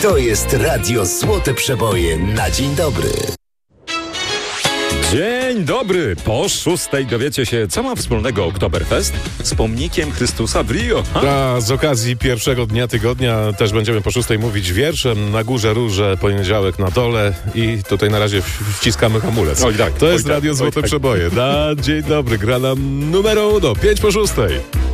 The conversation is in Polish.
To jest Radio Złote Przeboje na dzień dobry. Dzień dobry! Po 6:00 dowiecie się, co ma wspólnego Oktoberfest z pomnikiem Chrystusa w Rio. A z okazji pierwszego dnia tygodnia też będziemy po 6:00 mówić wierszem. Na górze róże, poniedziałek na dole i tutaj na razie wciskamy hamulec. Oj tak, to jest oj tak, Radio Złote oj tak. Przeboje. Na dzień dobry, gra nam numer 1, 5 po 6:00.